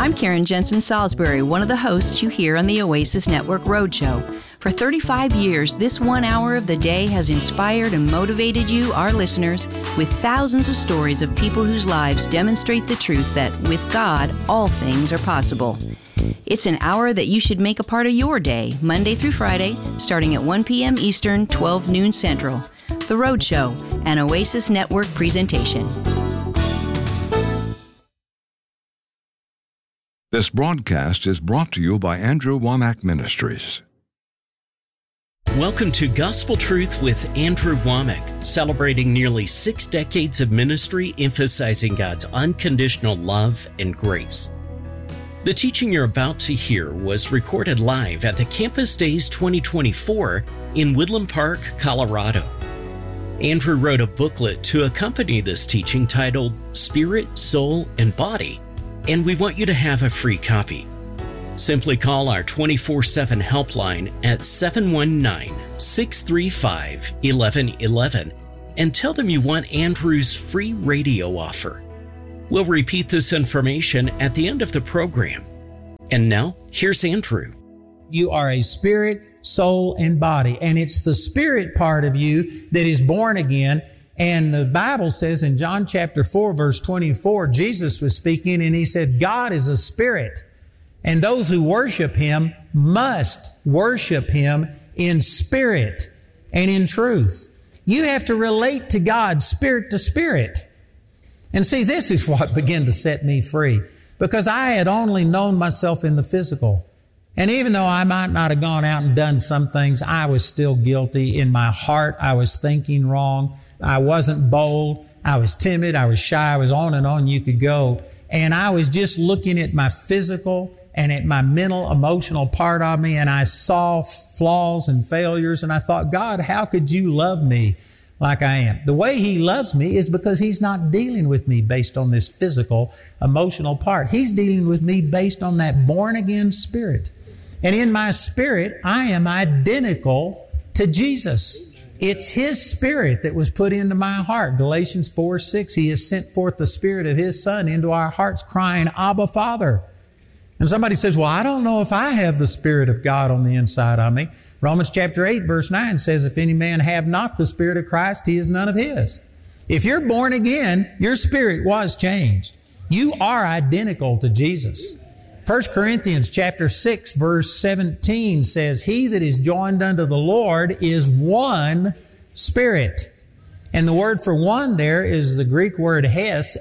I'm Karen Jensen Salisbury, one of the hosts you hear on the Oasis Network Roadshow. For 35 years, this 1 hour of the day has inspired and motivated you, our listeners, with thousands of stories of people whose lives demonstrate the truth that with God, all things are possible. It's an hour that you should make a part of your day, Monday through Friday, starting at 1 p.m. Eastern, 12 noon Central. The Roadshow, an Oasis Network presentation. This broadcast is brought to you by Andrew Wommack Ministries. Welcome to Gospel Truth with Andrew Wommack, celebrating nearly 6 decades of ministry emphasizing God's unconditional love and grace. The teaching you're about to hear was recorded live at the Campus Days 2024 in Woodland Park, Colorado. Andrew wrote a booklet to accompany this teaching titled Spirit, Soul, and Body, and we want you to have a free copy. Simply call our 24/7 helpline at 719-635-1111 and tell them you want Andrew's free radio offer. We'll repeat this information at the end of the program. And now, here's Andrew. You are a spirit, soul, and body, and it's the spirit part of you that is born again. And the Bible says in John chapter 4, verse 24, Jesus was speaking and he said, God is a spirit, and those who worship Him must worship Him in spirit and in truth. You have to relate to God spirit to spirit. And see, this is what began to set me free, because I had only known myself in the physical. And even though I might not have gone out and done some things, I was still guilty. In my heart, I was thinking wrong. I wasn't bold. I was timid. I was shy. I was on and on you could go. And I was just looking at my physical and at my mental, emotional part of me, and I saw flaws and failures, and I thought, God, how could you love me like I am? The way He loves me is because He's not dealing with me based on this physical, emotional part. He's dealing with me based on that born-again spirit. And in my spirit, I am identical to Jesus. It's His Spirit that was put into my heart. Galatians 4:6, He has sent forth the Spirit of His Son into our hearts, crying, Abba, Father. And somebody says, well, I don't know if I have the Spirit of God on the inside of me. Romans chapter 8, verse 9 says, if any man have not the Spirit of Christ, he is none of His. If you're born again, your spirit was changed. You are identical to Jesus. 1 Corinthians chapter 6, verse 17 says, he that is joined unto the Lord is one spirit. And the word for one there is the Greek word hes,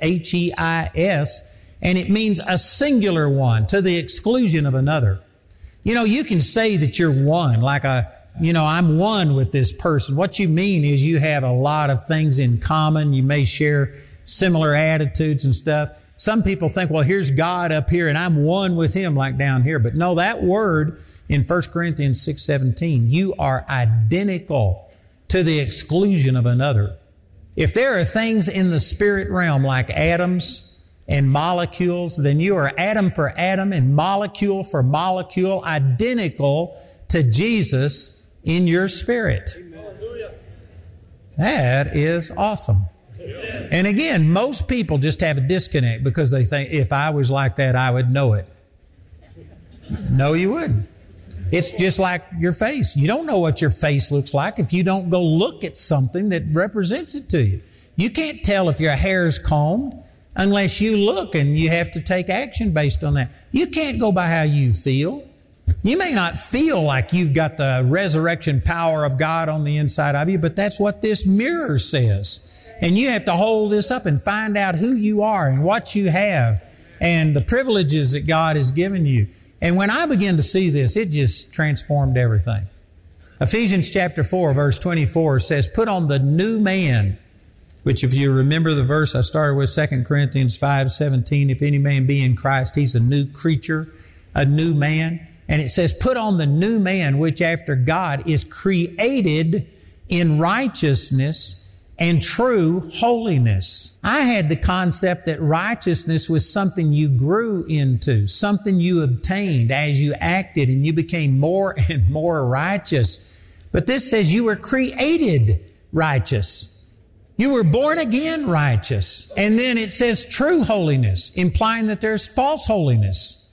H-E-I-S, and it means a singular one to the exclusion of another. You know, you can say that you're one, like I'm one with this person. What you mean is you have a lot of things in common. You may share similar attitudes and stuff. Some people think, well, here's God up here and I'm one with Him like down here. But no, that word in 1 Corinthians 6:17, you are identical to the exclusion of another. If there are things in the spirit realm like atoms and molecules, then you are atom for atom and molecule for molecule, identical to Jesus in your spirit. That is awesome. And again, most people just have a disconnect because they think, if I was like that, I would know it. No, you wouldn't. It's just like your face. You don't know what your face looks like if you don't go look at something that represents it to you. You can't tell if your hair's combed unless you look, and you have to take action based on that. You can't go by how you feel. You may not feel like you've got the resurrection power of God on the inside of you, but that's what this mirror says. And you have to hold this up and find out who you are and what you have and the privileges that God has given you. And when I began to see this, it just transformed everything. Ephesians chapter 4, verse 24 says, put on the new man, which if you remember the verse I started with, 2 Corinthians 5:17, if any man be in Christ, he's a new creature, a new man. And it says, put on the new man, which after God is created in righteousness and true holiness. I had the concept that righteousness was something you grew into, something you obtained as you acted and you became more and more righteous. But this says you were created righteous. You were born again righteous. And then it says true holiness, implying that there's false holiness.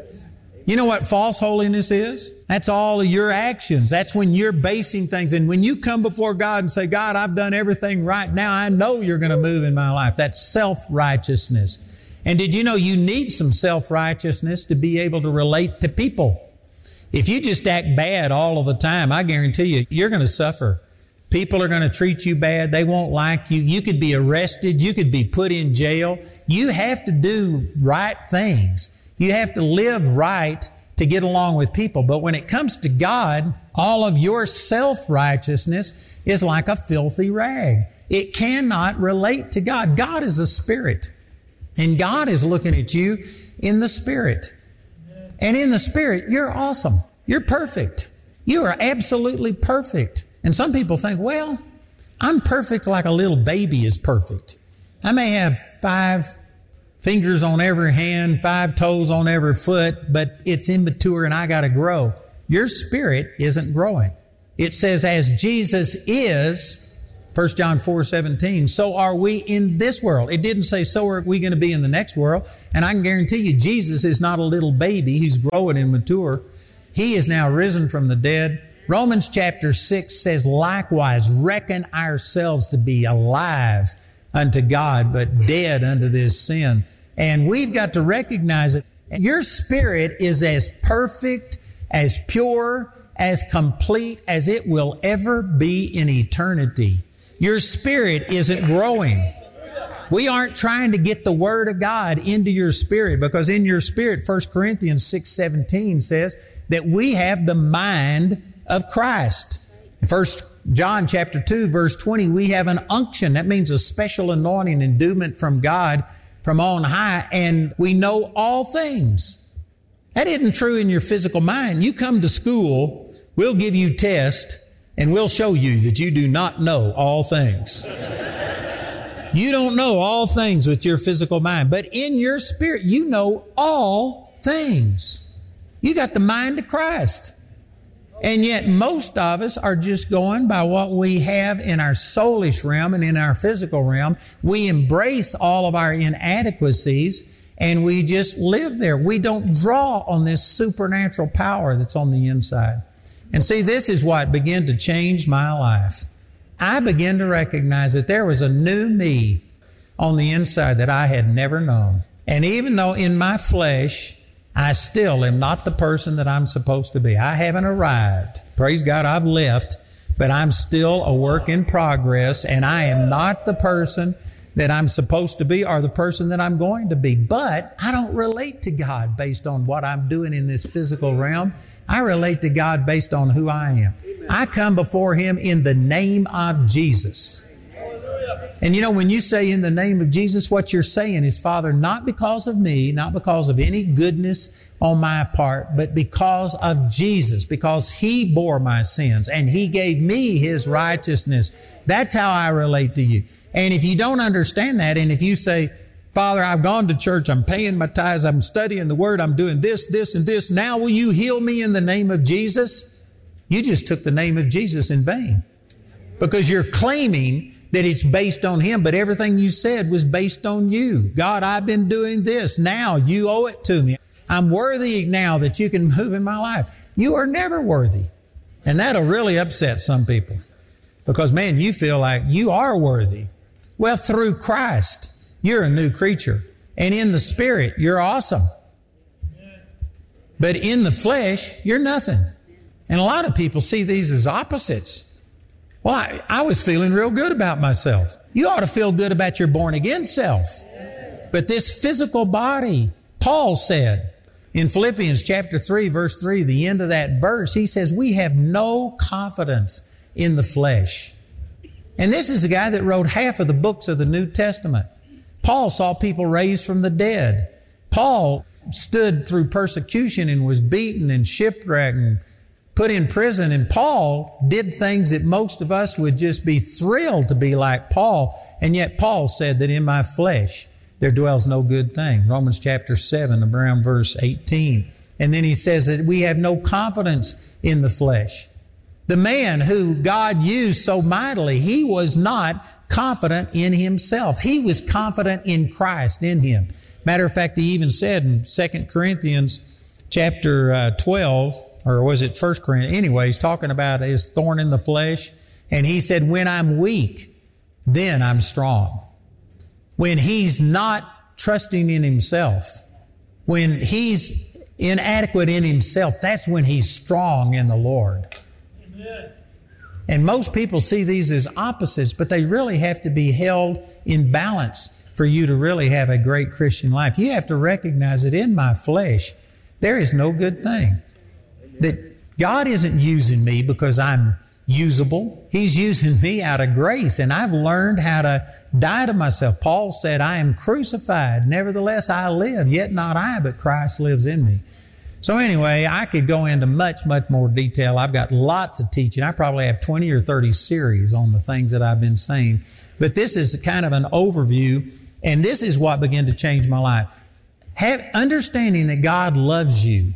You know what false holiness is? That's all of your actions. That's when you're basing things. And when you come before God and say, God, I've done everything right now, I know you're going to move in my life. That's self-righteousness. And did you know you need some self-righteousness to be able to relate to people? If you just act bad all of the time, I guarantee you, you're going to suffer. People are going to treat you bad. They won't like you. You could be arrested. You could be put in jail. You have to do right things. You have to live right to get along with people. But when it comes to God, all of your self-righteousness is like a filthy rag. It cannot relate to God. God is a spirit. And God is looking at you in the spirit. And in the spirit, you're awesome. You're perfect. You are absolutely perfect. And some people think, well, I'm perfect like a little baby is perfect. I may have 5 fingers on every hand, 5 toes on every foot, but it's immature and I got to grow. Your spirit isn't growing. It says, as Jesus is, 1 John 4:17, so are we in this world. It didn't say, so are we going to be in the next world. And I can guarantee you, Jesus is not a little baby. He's growing and mature. He is now risen from the dead. Romans chapter 6 says, likewise, reckon ourselves to be alive unto God, but dead unto this sin. And we've got to recognize it. Your spirit is as perfect, as pure, as complete as it will ever be in eternity. Your spirit isn't growing. We aren't trying to get the Word of God into your spirit, because in your spirit, 1 Corinthians 6:17 says that we have the mind of Christ. In 1 John chapter 2, verse 20, we have an unction. That means a special anointing, endowment from God from on high, and we know all things. That isn't true in your physical mind. You come to school, we'll give you tests, and we'll show you that you do not know all things. You don't know all things with your physical mind, but in your spirit, you know all things. You got the mind of Christ. And yet most of us are just going by what we have in our soulish realm and in our physical realm. We embrace all of our inadequacies and we just live there. We don't draw on this supernatural power that's on the inside. And see, this is what began to change my life. I began to recognize that there was a new me on the inside that I had never known. And even though in my flesh, I still am not the person that I'm supposed to be. I haven't arrived. Praise God, I've left, but I'm still a work in progress, and I am not the person that I'm supposed to be or the person that I'm going to be. But I don't relate to God based on what I'm doing in this physical realm. I relate to God based on who I am. I come before Him in the name of Jesus. And you know, when you say in the name of Jesus, what you're saying is, Father, not because of me, not because of any goodness on my part, but because of Jesus, because He bore my sins and He gave me His righteousness. That's how I relate to you. And if you don't understand that, and if you say, Father, I've gone to church, I'm paying my tithes, I'm studying the Word, I'm doing this, this, and this, now will you heal me in the name of Jesus? You just took the name of Jesus in vain, because you're claiming that it's based on Him, but everything you said was based on you. God, I've been doing this. Now you owe it to me. I'm worthy now that you can move in my life. You are never worthy. And that'll really upset some people, because, man, you feel like you are worthy. Well, through Christ, you're a new creature. And in the Spirit, you're awesome. But in the flesh, you're nothing. And a lot of people see these as opposites. Well, I was feeling real good about myself. You ought to feel good about your born-again self. But this physical body, Paul said in Philippians chapter 3, verse 3, the end of that verse, he says, we have no confidence in the flesh. And this is the guy that wrote half of the books of the New Testament. Paul saw people raised from the dead. Paul stood through persecution and was beaten and shipwrecked and put in prison. And Paul did things that most of us would just be thrilled to be like Paul. And yet Paul said that in my flesh there dwells no good thing. Romans chapter 7, around verse 18. And then he says that we have no confidence in the flesh. The man who God used so mightily, he was not confident in himself. He was confident in Christ, in him. Matter of fact, he even said in 2 Corinthians chapter 12, or was it 1 Corinthians? Anyway, he's talking about his thorn in the flesh. And he said, when I'm weak, then I'm strong. When he's not trusting in himself, when he's inadequate in himself, that's when he's strong in the Lord. Amen. And most people see these as opposites, but they really have to be held in balance for you to really have a great Christian life. You have to recognize that in my flesh, there is no good thing. That God isn't using me because I'm usable. He's using me out of grace, and I've learned how to die to myself. Paul said, I am crucified. Nevertheless, I live, yet not I, but Christ lives in me. So anyway, I could go into much, much more detail. I've got lots of teaching. I probably have 20 or 30 series on the things that I've been saying. But this is kind of an overview, and this is what began to change my life. Understanding that God loves you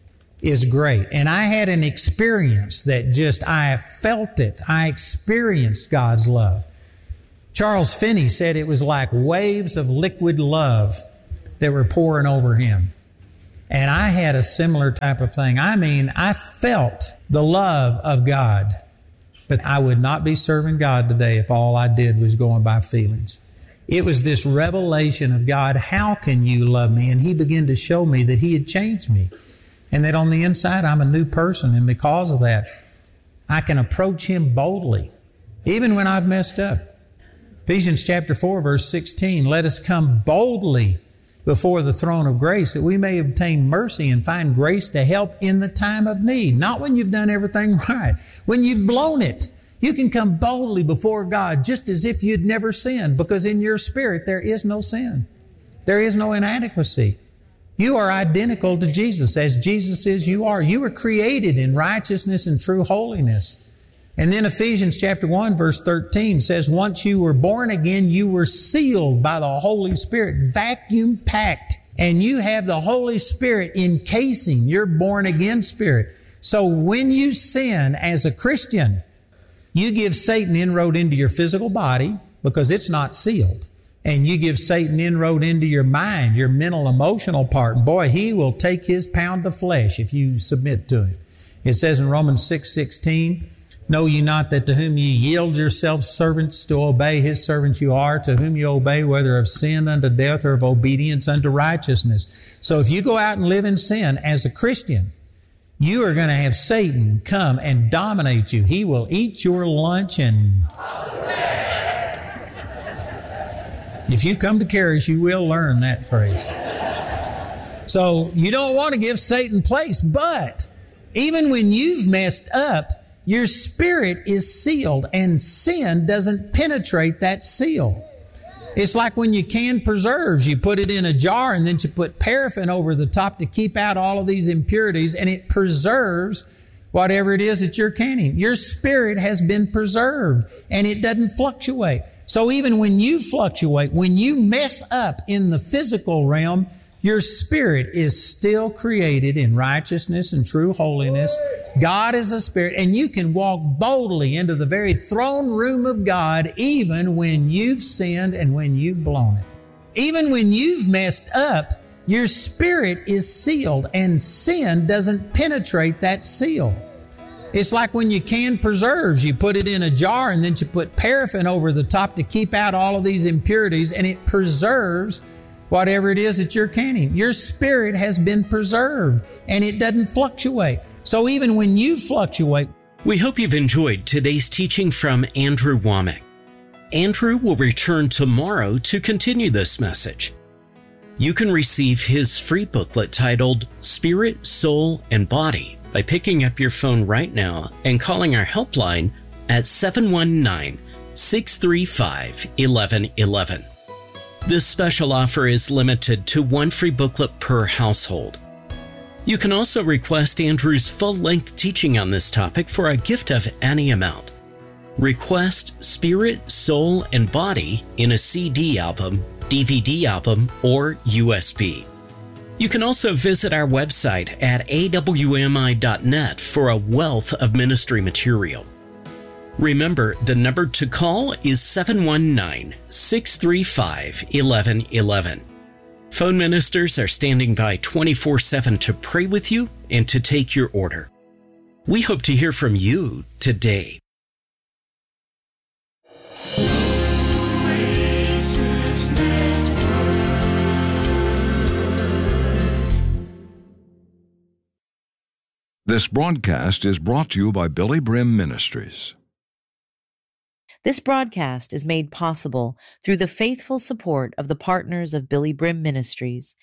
is great. And I had an experience that I felt it. I experienced God's love. Charles Finney said it was like waves of liquid love that were pouring over him. And I had a similar type of thing. I mean, I felt the love of God, but I would not be serving God today if all I did was going by feelings. It was this revelation of God, how can you love me? And He began to show me that He had changed me. And that on the inside, I'm a new person. And because of that, I can approach Him boldly, even when I've messed up. Ephesians chapter 4, verse 16, let us come boldly before the throne of grace that we may obtain mercy and find grace to help in the time of need. Not when you've done everything right. When you've blown it, you can come boldly before God just as if you'd never sinned, because in your spirit there is no sin. There is no inadequacy. You are identical to Jesus. As Jesus is, you are. You were created in righteousness and true holiness. And then Ephesians chapter 1 verse 13 says, once you were born again, you were sealed by the Holy Spirit, vacuum packed. And you have the Holy Spirit encasing your born again spirit. So when you sin as a Christian, you give Satan inroad into your physical body because it's not sealed. And you give Satan inroad into your mind, your mental, emotional part. And boy, he will take his pound of flesh if you submit to him. It says in Romans 6:16, know ye not that to whom ye yield yourselves servants to obey, his servants you are, to whom you obey, whether of sin unto death or of obedience unto righteousness. So if you go out and live in sin as a Christian, you are going to have Satan come and dominate you. He will eat your lunch and... If you come to Caris, you will learn that phrase. So you don't want to give Satan place, but even when you've messed up, your spirit is sealed and sin doesn't penetrate that seal. It's like when you can preserves, you put it in a jar and then you put paraffin over the top to keep out all of these impurities, and it preserves whatever it is that you're canning. Your spirit has been preserved and it doesn't fluctuate. So even when you fluctuate, when you mess up in the physical realm, your spirit is still created in righteousness and true holiness. God is a spirit, and you can walk boldly into the very throne room of God even when you've sinned and when you've blown it. Even when you've messed up, your spirit is sealed and sin doesn't penetrate that seal. It's like when you can preserves, you put it in a jar and then you put paraffin over the top to keep out all of these impurities, and it preserves whatever it is that you're canning. Your spirit has been preserved and it doesn't fluctuate. So even when you fluctuate. We hope you've enjoyed today's teaching from Andrew Wommack. Andrew will return tomorrow to continue this message. You can receive his free booklet titled Spirit, Soul, and Body by picking up your phone right now and calling our helpline at 719-635-1111. This special offer is limited to one free booklet per household. You can also request Andrew's full-length teaching on this topic for a gift of any amount. Request Spirit, Soul, and Body in a CD album, DVD album, or USB. You can also visit our website at awmi.net for a wealth of ministry material. Remember, the number to call is 719-635-1111. Phone ministers are standing by 24/7 to pray with you and to take your order. We hope to hear from you today. This broadcast is brought to you by Billy Brim Ministries. This broadcast is made possible through the faithful support of the partners of Billy Brim Ministries.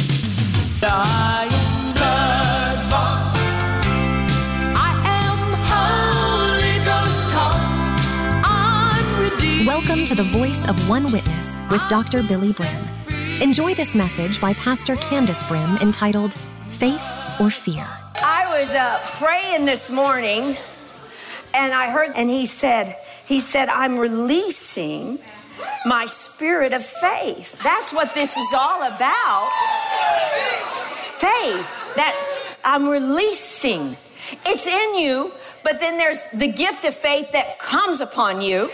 I am blood-bought. I am Holy Ghost taught. I'm redeemed. Welcome to the Voice of One Witness with Dr. Billy Brim. Enjoy this message by Pastor Candace Brim entitled Faith or Fear. I was praying this morning, and I heard, and he said, I'm releasing my spirit of faith. That's what this is all about. Faith, that I'm releasing. It's in you, but then there's the gift of faith that comes upon you.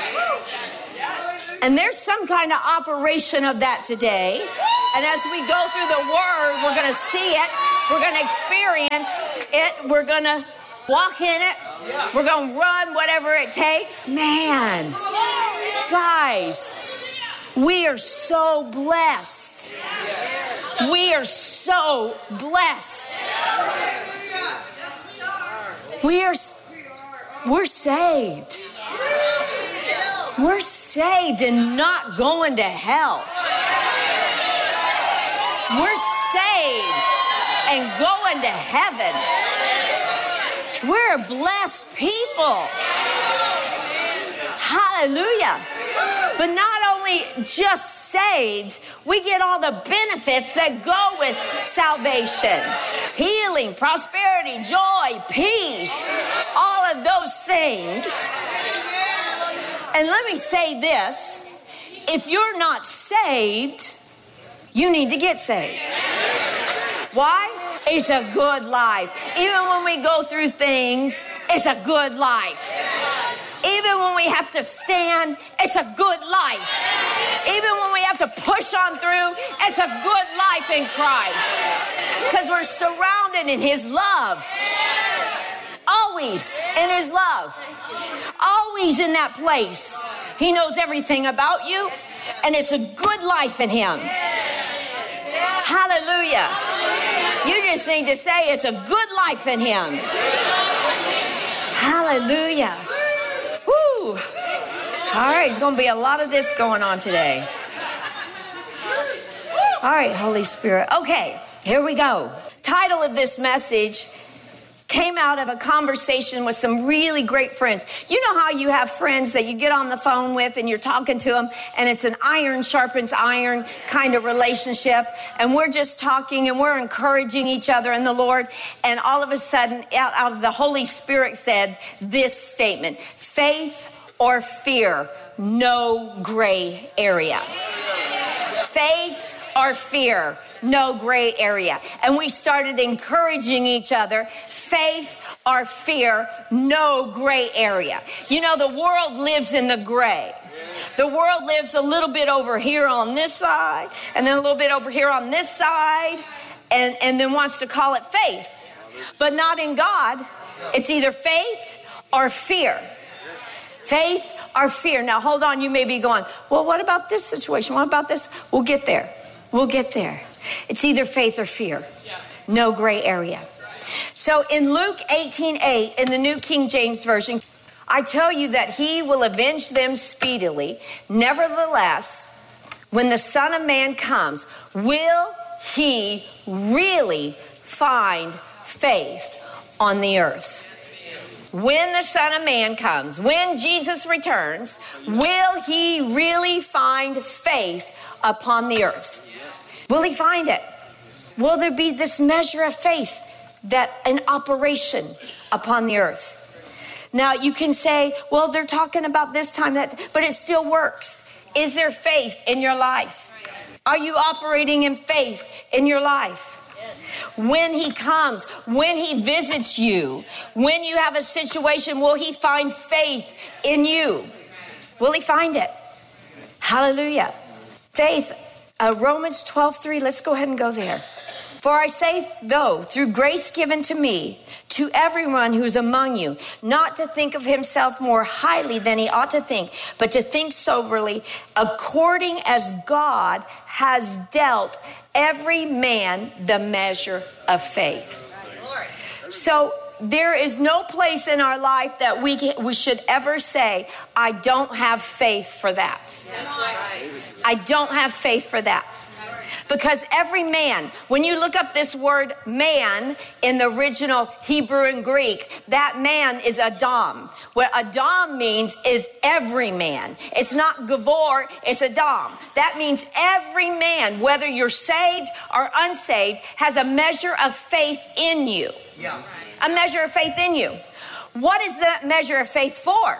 And there's some kind of operation of that today. And as we go through the Word, we're going to see it. We're going to experience it. We're going to walk in it. We're going to run whatever it takes. Man, guys, we are so blessed. We are so blessed. We're saved. We're saved and not going to hell. We're saved and going to heaven. We're blessed people. Hallelujah. But not only just saved, we get all the benefits that go with salvation. Healing, prosperity, joy, peace, all of those things. And let me say this, if you're not saved, you need to get saved. Why? It's a good life. Even when we go through things, it's a good life. Even when we have to stand, it's a good life. Even when we have to push on through, it's a good life in Christ. Because we're surrounded in His love. Always in His love. Always in that place. He knows everything about you, and it's a good life in Him. Hallelujah. You just need to say it's a good life in Him. Hallelujah. Woo. All right, there's going to be a lot of this going on today. All right, Holy Spirit. Okay, here we go. Title of this message came out of a conversation with some really great friends. You know how you have friends that you get on the phone with and you're talking to them and it's an iron sharpens iron kind of relationship, and we're just talking and we're encouraging each other in the Lord, and all of a sudden out of the Holy Spirit said this statement: faith or fear, no gray area. Faith or fear, no gray area. And we started encouraging each other, faith or fear, no gray area. You know, the world lives in the gray. The world lives a little bit over here on this side, and then a little bit over here on this side, and then wants to call it faith. But not in God. It's either faith or fear. Faith or fear. Now, hold on. You may be going, well, what about this situation? What about this? We'll get there. We'll get there. It's either faith or fear. No gray area. So in Luke 18:8, in the New King James Version, I tell you that He will avenge them speedily. Nevertheless, when the Son of Man comes, will He really find faith on the earth? When the Son of Man comes, when Jesus returns, will He really find faith upon the earth? Will He find it? Will there be this measure of faith that an operation upon the earth? Now you can say, well, they're talking about this time, that, but it still works. Is there faith in your life? Are you operating in faith in your life? When he comes, when he visits you, when you have a situation, will he find faith in you? Will he find it? Hallelujah. Faith, Romans 12:3, let's go ahead and go there. For I say, though, through grace given to me, to everyone who's among you, not to think of himself more highly than he ought to think, but to think soberly, according as God has dealt every man the measure of faith. So there is no place in our life that we should ever say, I don't have faith for that. I don't have faith for that. Because every man, when you look up this word man in the original Hebrew and Greek, that man is Adam. What Adam means is every man. It's not Gavor, it's Adam. That means every man, whether you're saved or unsaved, has a measure of faith in you. Yeah. A measure of faith in you. What is that measure of faith for?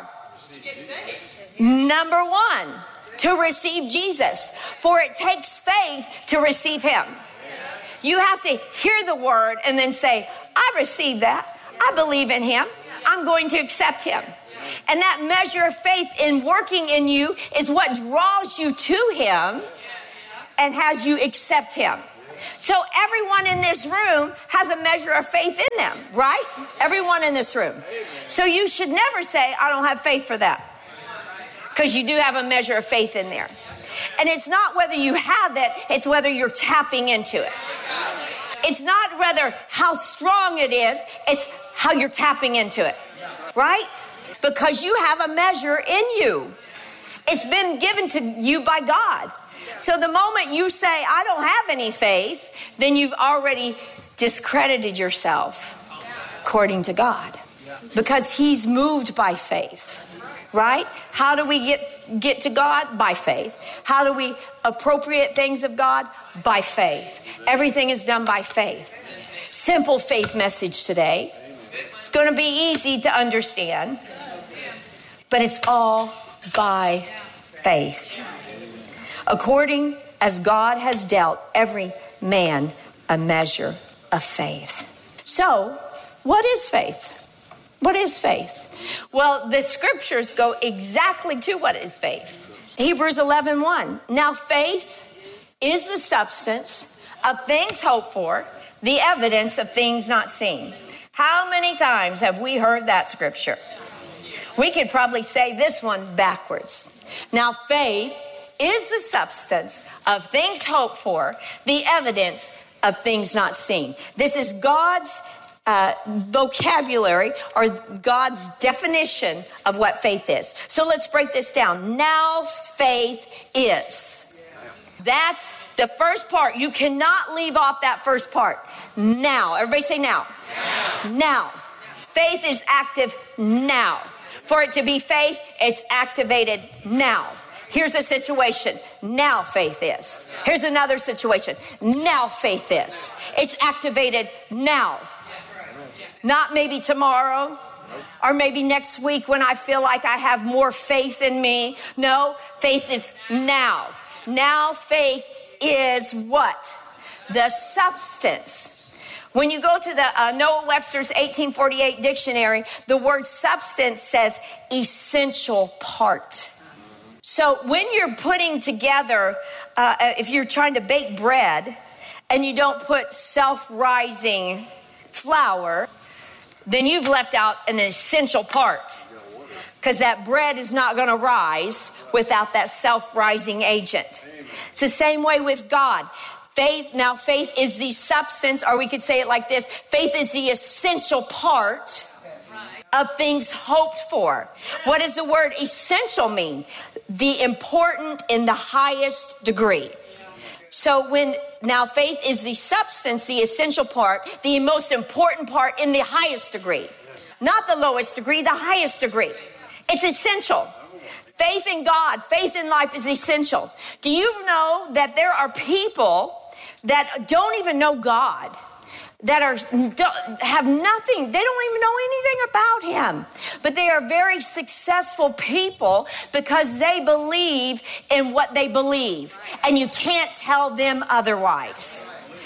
Number one, to receive Jesus. For it takes faith to receive him. You have to hear the word and then say, I receive that. I believe in him. I'm going to accept him. And that measure of faith in working in you is what draws you to him and has you accept him. So everyone in this room has a measure of faith in them, right? Everyone in this room. So you should never say, I don't have faith for that. Because you do have a measure of faith in there. And it's not whether you have it, it's whether you're tapping into it. It's not whether how strong it is, it's how you're tapping into it. Right? Because you have a measure in you. It's been given to you by God. So the moment you say, I don't have any faith, then you've already discredited yourself according to God. Because he's moved by faith. Right? How do we get to God? By faith. How do we appropriate things of God? By faith. Everything is done by faith. Simple faith message today. It's going to be easy to understand, but it's all by faith. According as God has dealt every man a measure of faith. So, what is faith? What is faith? Well, the scriptures go exactly to what is faith. Hebrews 11:1. Now faith is the substance of things hoped for, the evidence of things not seen. How many times have we heard that scripture? We could probably say this one backwards. Now faith is the substance of things hoped for, the evidence of things not seen. This is God's vocabulary or God's definition of what faith is. So let's break this down. Now faith is. That's the first part. You cannot leave off that first part. Now. Everybody say now. Now. Faith is active now. For it to be faith, it's activated now. Here's a situation. Now faith is. Here's another situation. Now faith is. It's activated now. Not maybe tomorrow or maybe next week when I feel like I have more faith in me. No, faith is now. Now faith is what? The substance. When you go to the Noah Webster's 1848 dictionary, the word substance says essential part. So when you're putting together, if you're trying to bake bread and you don't put self-rising flour, then you've left out an essential part, because that bread is not going to rise without that self-rising agent. It's the same way with God. Faith is the substance, or we could say it like this: faith is the essential part of things hoped for. What does the word essential mean? The important in the highest degree. So now faith is the substance, the essential part, the most important part in the highest degree. Not the lowest degree, the highest degree. It's essential. Faith in God, faith in life is essential. Do you know that there are people that don't even know God, that have nothing, they don't even know anything about him, but they are very successful people because they believe in what they believe, and you can't tell them otherwise.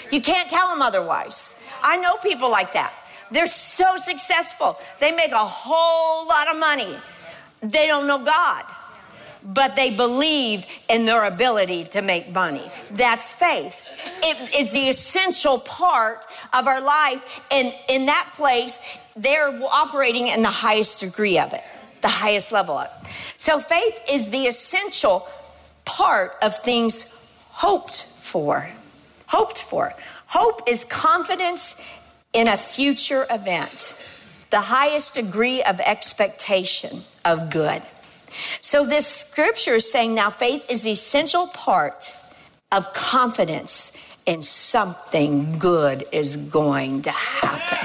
You can't tell them otherwise. I know people like that. They're so successful. They make a whole lot of money. They don't know God, but they believe in their ability to make money. That's faith. It is the essential part of our life. And in that place, they're operating in the highest degree of it, the highest level of it. So faith is the essential part of things hoped for. Hoped for. Hope is confidence in a future event, the highest degree of expectation of good. So this scripture is saying now faith is the essential part of confidence in something good is going to happen.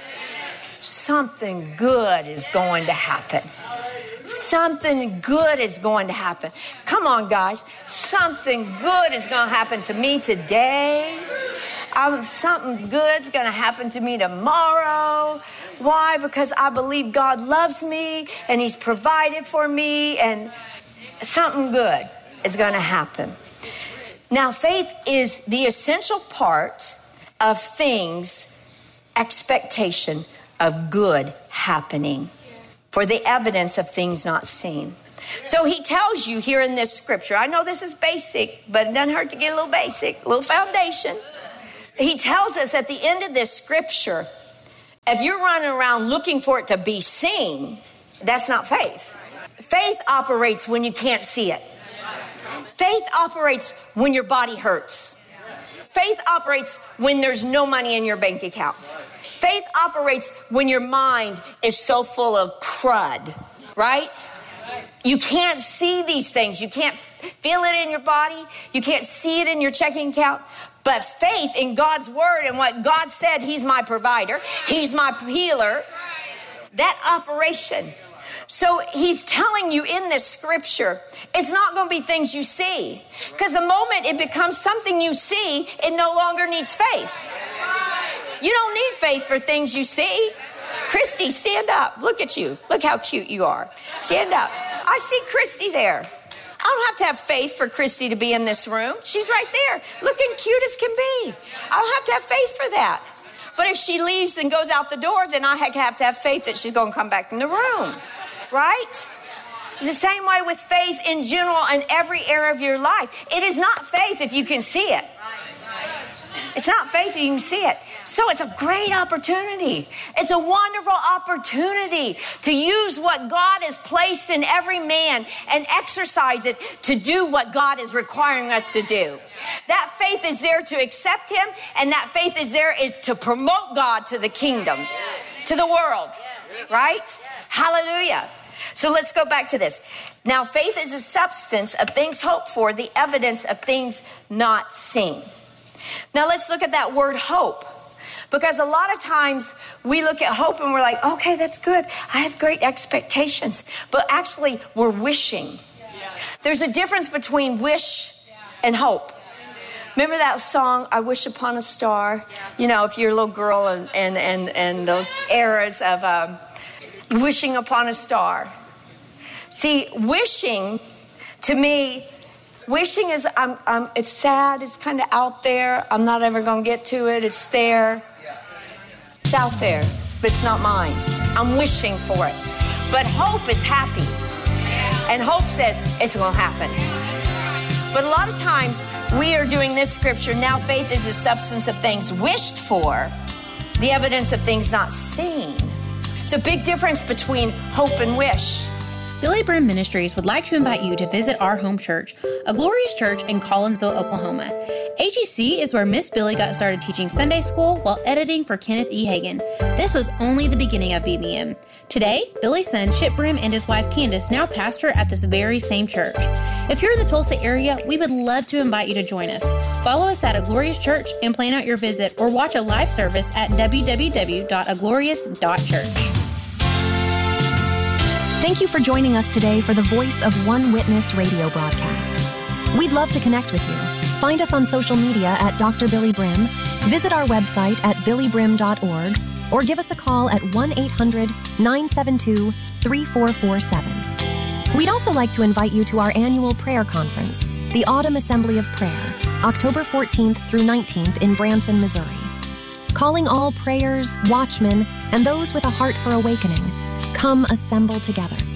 Something good is going to happen. Something good is going to happen. Come on, guys. Something good is going to happen to me today. Something good's going to happen to me tomorrow. Why? Because I believe God loves me and He's provided for me, and something good is going to happen. Now, faith is the essential part of things, expectation of good happening, for the evidence of things not seen. So he tells you here in this scripture, I know this is basic, but it doesn't hurt to get a little basic, a little foundation. He tells us at the end of this scripture, if you're running around looking for it to be seen, that's not faith. Faith operates when you can't see it. Faith operates when your body hurts. Faith operates when there's no money in your bank account. Faith operates when your mind is so full of crud, right? You can't see these things. You can't feel it in your body. You can't see it in your checking account. But faith in God's word and what God said, He's my provider, He's my healer, that operation. So He's telling you in this scripture, it's not going to be things you see. Because the moment it becomes something you see, it no longer needs faith. You don't need faith for things you see. Christy, stand up. Look at you. Look how cute you are. Stand up. I see Christy there. I don't have to have faith for Christy to be in this room. She's right there, looking cute as can be. I don't have to have faith for that. But if she leaves and goes out the door, then I have to have faith that she's going to come back in the room, right? It's the same way with faith in general in every area of your life. It is not faith if you can see it. It's not faith if you can see it. So it's a great opportunity. It's a wonderful opportunity to use what God has placed in every man and exercise it to do what God is requiring us to do. That faith is there to accept Him, and that faith is there to promote God to the kingdom, to the world, right? Hallelujah. So let's go back to this. Now, faith is a substance of things hoped for, the evidence of things not seen. Now, let's look at that word hope. Because a lot of times we look at hope and we're like, okay, that's good. I have great expectations. But actually, we're wishing. There's a difference between wish and hope. Remember that song, I Wish Upon a Star? You know, if you're a little girl and those eras of wishing upon a star. See, wishing, to me, wishing is, it's sad, it's kind of out there. I'm not ever going to get to it. It's there. It's out there, but it's not mine. I'm wishing for it. But hope is happy. And hope says it's going to happen. But a lot of times we are doing this scripture, now faith is the substance of things wished for, the evidence of things not seen. It's a big difference between hope and wish. Billy Brim Ministries would like to invite you to visit our home church, a glorious church in Collinsville, Oklahoma. AGC is where Miss Billy got started teaching Sunday school while editing for Kenneth E. Hagin. This was only the beginning of BBM. Today, Billy's son, Chip Brim, and his wife, Candace, now pastor at this very same church. If you're in the Tulsa area, we would love to invite you to join us. Follow us at A Glorious Church and plan out your visit, or watch a live service at www.aglorious.church. Thank you for joining us today for the Voice of One Witness radio broadcast. We'd love to connect with you. Find us on social media at Dr. Billy Brim, visit our website at billybrim.org, or give us a call at 1-800-972-3447. We'd also like to invite you to our annual prayer conference, the Autumn Assembly of Prayer. October 14th through 19th in Branson, Missouri. Calling all prayers, watchmen, and those with a heart for awakening, come assemble together.